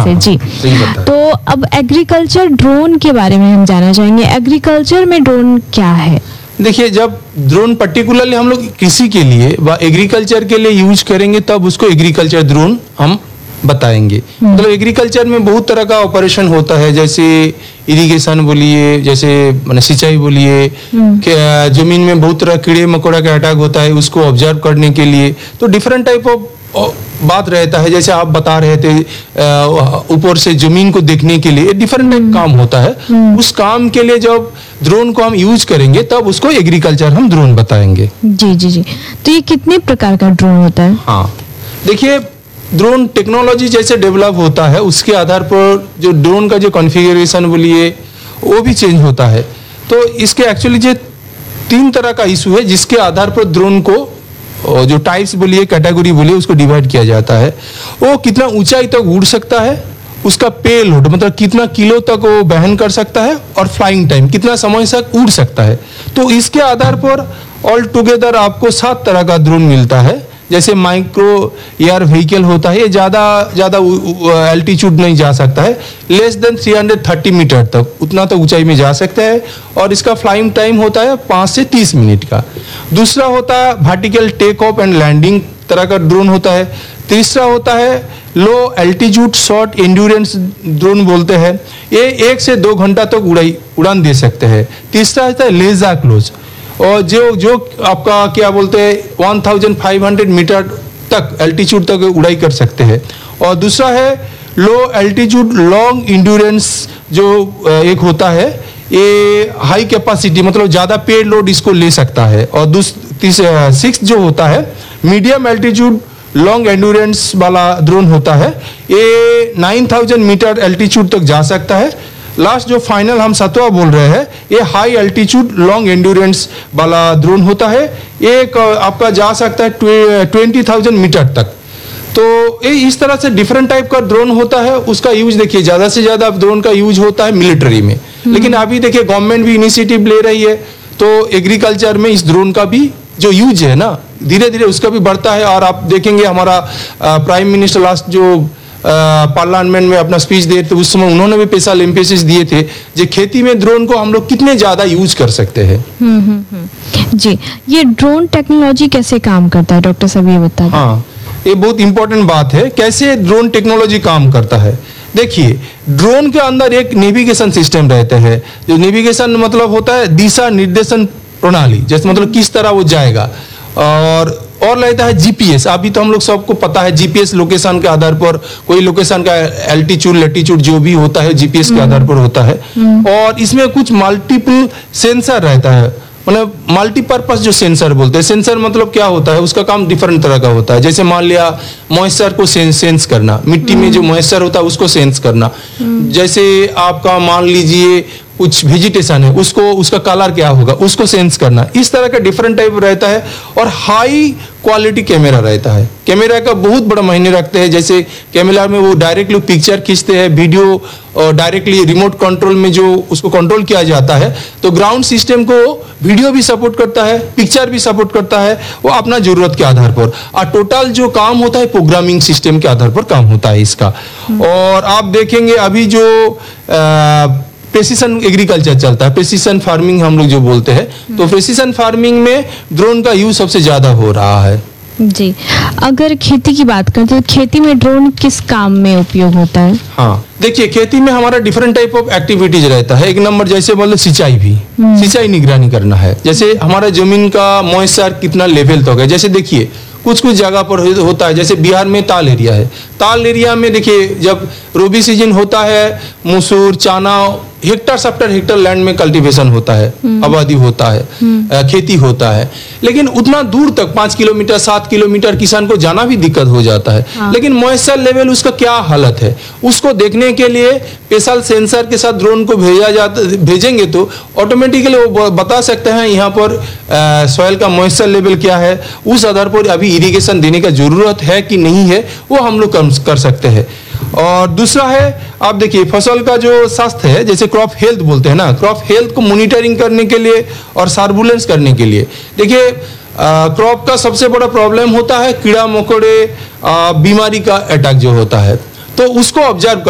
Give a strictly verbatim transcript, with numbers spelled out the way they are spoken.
हाँ, से। जी, तो अब एग्रीकल्चर ड्रोन के बारे में हम जानना चाहेंगे। एग्रीकल्चर में ड्रोन क्या है? देखिए, जब ड्रोन पर्टिकुलरली हम लोग कृषि के लिए व एग्रीकल्चर के लिए यूज करेंगे तब उसको एग्रीकल्चर ड्रोन हम बताएंगे। मतलब एग्रीकल्चर में बहुत तरह का ऑपरेशन होता है, जैसे इरिगेशन बोलिए, जैसे माने सिंचाई बोलिए, जमीन में बहुत तरह कीड़े मकोड़ा का अटैक होता है, उसको ऑब्जर्व करने के लिए तो डिफरेंट टाइप ऑफ बात रहता है। जैसे आप बता रहे थे ऊपर से जमीन को देखने के लिए डिफरेंट टाइप काम होता है। उस काम के लिए जब ड्रोन को हम यूज करेंगे तब उसको एग्रीकल्चर हम ड्रोन बताएंगे। जी जी जी तो ये कितने प्रकार का ड्रोन होता है? हाँ, देखिए, ड्रोन टेक्नोलॉजी जैसे डेवलप होता है उसके आधार पर जो ड्रोन का जो कॉन्फ़िगरेशन बोलिए वो भी चेंज होता है। तो इसके एक्चुअली जो तीन तरह का इशू है जिसके आधार पर ड्रोन को जो टाइप्स बोलिए, कैटेगरी बोलिए, उसको डिवाइड किया जाता है। वो कितना ऊंचाई तक उड़ सकता है, उसका पेलोड मतलब कितना किलो तक वो वहन कर सकता है, और फ्लाइंग टाइम कितना समय तक उड़ सकता है। तो इसके आधार पर ऑल टुगेदर आपको सात तरह का ड्रोन मिलता है। जैसे माइक्रो एयर व्हीकल होता है, ये ज़्यादा ज़्यादा एल्टीट्यूड नहीं जा सकता है, लेस देन तीन सौ तीस मीटर तक उतना तो ऊंचाई में जा सकता है, और इसका फ्लाइंग टाइम होता है पाँच से तीस मिनट का। दूसरा होता है vertical take off and landing तरह का ड्रोन होता है। तीसरा होता है लो एल्टीट्यूड शॉर्ट एंड्योरेंस ड्रोन बोलते हैं, ये एक से दो घंटा तक उड़ाई उड़ान दे सकते हैं। तीसरा होता है लेजर क्लोज, और जो जो आपका क्या बोलते हैं पंद्रह सौ मीटर तक एल्टीट्यूड तक उड़ाई कर सकते हैं। और दूसरा है लो एल्टीट्यूड लॉन्ग इंड्योरेंस जो एक होता है, ये हाई कैपेसिटी मतलब ज़्यादा पेड लोड इसको ले सकता है। और सिक्स जो होता है मीडियम एल्टीट्यूड लॉन्ग एंड्योरेंस वाला ड्रोन होता है, ये नौ हज़ार मीटर एल्टीट्यूड तक जा सकता है। लास्ट जो फाइनल हम सतवा बोल रहे हैं, ये हाई एल्टीट्यूड लॉन्ग एंड्योरेंस वाला ड्रोन होता है, एक आपका जा सकता है ट्वेंटी थाउजेंड मीटर तक। तो ये इस तरह से डिफरेंट टाइप का ड्रोन होता है। उसका यूज देखिए ज़्यादा से ज़्यादा ड्रोन का यूज होता है मिलिट्री में, लेकिन अभी देखिए गवर्नमेंट भी इनिशिएटिव ले रही है, तो एग्रीकल्चर में इस ड्रोन का भी जो यूज है ना धीरे धीरे उसका भी बढ़ता है। और आप देखेंगे हमारा प्राइम मिनिस्टर लास्ट जो पार्लियामेंट में अपना स्पीच दिए थे उस समय उन्होंने भी स्पेशल एम्फेसिस दिए थे जो खेती में ड्रोन को हम लोग कितने ज्यादा यूज कर सकते हैं। जी, ये ड्रोन टेक्नोलॉजी कैसे काम करता है डॉक्टर साहब, ये बता दें। हाँ, ये बहुत इंपॉर्टेंट बात है, कैसे ड्रोन टेक्नोलॉजी काम करता है। देखिए, ड्रोन के अंदर एक नेविगेशन सिस्टम रहता है, जो नेविगेशन मतलब होता है दिशा निर्देशन प्रणाली, जैसे मतलब किस तरह वो जाएगा। और और रहता है जीपीएस। अभी तो हम लोग सबको पता है जीपीएस लोकेशन के आधार पर, कोई लोकेशन का एल्टीट्यूड लैटिट्यूड जो भी होता है जीपीएस के आधार पर होता है। और इसमें कुछ मल्टीपल सेंसर रहता है, मतलब मल्टीपर्पस जो सेंसर बोलते हैं। सेंसर मतलब क्या होता है, उसका काम डिफरेंट तरह का होता है। जैसे मान लिया मॉइस्चर को सेंस सेंस करना, मिट्टी में जो मॉइस्चर होता है उसको सेंस करना। जैसे आपका मान लीजिए कुछ वेजिटेशन है, उसको उसका कलर क्या होगा उसको सेंस करना। इस तरह का डिफरेंट टाइप रहता है। और हाई क्वालिटी कैमरा रहता है, कैमरा का बहुत बड़ा मायने रखते हैं। जैसे कैमरा में वो डायरेक्टली पिक्चर खींचते हैं, वीडियो और डायरेक्टली रिमोट कंट्रोल में जो उसको कंट्रोल किया जाता है। तो ग्राउंड सिस्टम को वीडियो भी सपोर्ट करता है, पिक्चर भी सपोर्ट करता है, वो अपना जरूरत के आधार पर। और टोटल जो काम होता है प्रोग्रामिंग सिस्टम के आधार पर काम होता है इसका। और आप देखेंगे अभी जो आ, प्रेसिशन एग्रीकल्चर चलता है, प्रेसिशन फार्मिंग हम लोग जो बोलते हैं, तो प्रेसिशन फार्मिंग में ड्रोन का यूज सबसे ज्यादा हो रहा है। जी, अगर खेती की बात करें तो खेती में ड्रोन किस काम में उपयोग होता है? हाँ, देखिए खेती में हमारा डिफरेंट टाइप ऑफ एक्टिविटीज रहता है। एक नंबर जैसे बोले सिंचाई भी, सिंचाई निगरानी करना है। जैसे हमारा जमीन का मॉइस्चर कितना लेवल तक है, जैसे देखिए कुछ कुछ जगह पर होता है, जैसे बिहार में ताल एरिया है, ताल एरिया में देखिए जब रबी सीजन होता है, मसूर चना हेक्टर सफ्टर हेक्टर लैंड में कल्टीवेशन होता है, आबादी होता है, खेती होता है। लेकिन उतना दूर तक पाँच किलोमीटर सात किलोमीटर किसान को जाना भी दिक्कत हो जाता है। हाँ। लेकिन मॉइस्चर लेवल उसका क्या हालत है उसको देखने के लिए स्पेशल सेंसर के साथ ड्रोन को भेजा जाता भेजेंगे तो ऑटोमेटिकली वो बता सकते हैं यहाँ पर सॉइल का मॉइस्चर लेवल क्या है। उस आधार पर अभी इरिगेशन देने का जरूरत है कि नहीं है वो हम लोग कर सकते हैं। और दूसरा है आप देखिए फसल का जो स्वास्थ्य है, जैसे क्रॉप हेल्थ बोलते हैं ना, क्रॉप हेल्थ को मॉनिटरिंग करने के लिए और सर्विलेंस करने के लिए देखिए क्रॉप का सबसे बड़ा प्रॉब्लम होता है कीड़ा मकोड़े बीमारी का अटैक जो होता है, तो उसको ऑब्जर्व